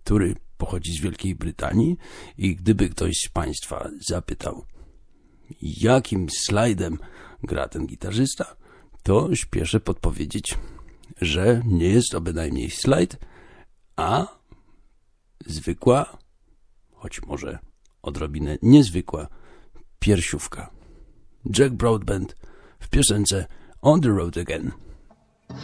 który pochodzi z Wielkiej Brytanii i gdyby ktoś z Państwa zapytał, jakim slajdem gra ten gitarzysta, to śpieszę podpowiedzieć, że nie jest to bynajmniej slajd, a zwykła, choć może odrobinę niezwykła, piersiówka. Jack Broadbent w piosence On the Road Again.